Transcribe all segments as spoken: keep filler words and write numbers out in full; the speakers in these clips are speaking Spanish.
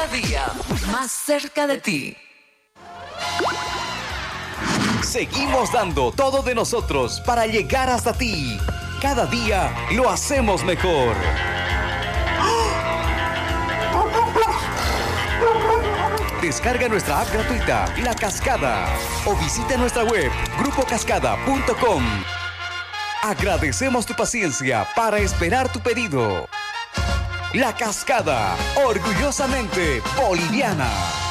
Cada día más cerca de ti. Seguimos dando todo de nosotros para llegar hasta ti. Cada día lo hacemos mejor. Descarga nuestra app gratuita, La Cascada, o visita nuestra web, grupo cascada punto com. Agradecemos tu paciencia para esperar tu pedido. La Cascada, orgullosamente boliviana.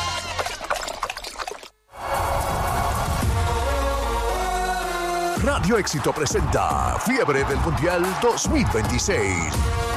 Radio Éxito presenta Fiebre del Mundial dos mil veintiséis.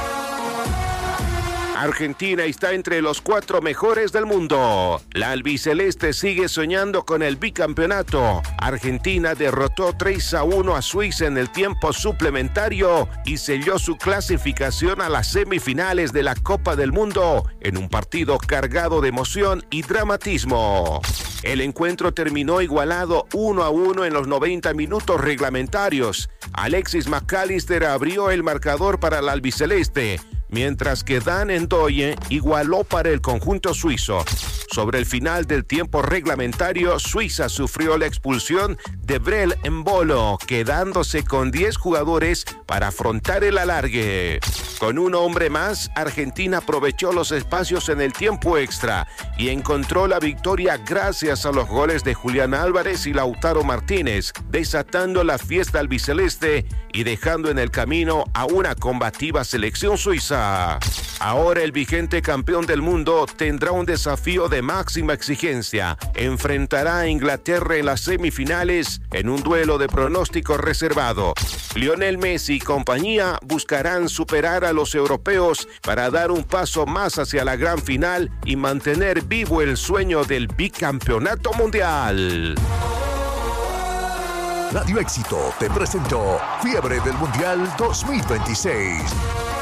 Argentina está entre los cuatro mejores del mundo. La albiceleste sigue soñando con el bicampeonato. Argentina derrotó tres a uno a Suiza en el tiempo suplementario y selló su clasificación a las semifinales de la Copa del Mundo en un partido cargado de emoción y dramatismo. El encuentro terminó igualado uno a uno en los noventa minutos reglamentarios. Alexis McAllister abrió el marcador para la albiceleste, mientras que Dan N'Doye igualó para el conjunto suizo. Sobre el final del tiempo reglamentario, Suiza sufrió la expulsión de Brel Embolo, quedándose con diez jugadores para afrontar el alargue. Con un hombre más, Argentina aprovechó los espacios en el tiempo extra y encontró la victoria gracias a los goles de Julián Álvarez y Lautaro Martínez, desatando la fiesta albiceleste y dejando en el camino a una combativa selección suiza. Ahora el vigente campeón del mundo tendrá un desafío de máxima exigencia. Enfrentará a Inglaterra en las semifinales en un duelo de pronóstico reservado. Lionel Messi y compañía buscarán superar a los europeos para dar un paso más hacia la gran final y mantener vivo el sueño del bicampeonato mundial. Radio Éxito te presentó Fiebre del Mundial dos mil veintiséis.